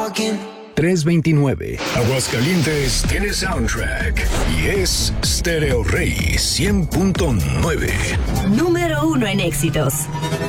329. Aguascalientes tiene soundtrack y es Stereo Rey 100.9. Número 1 en éxitos.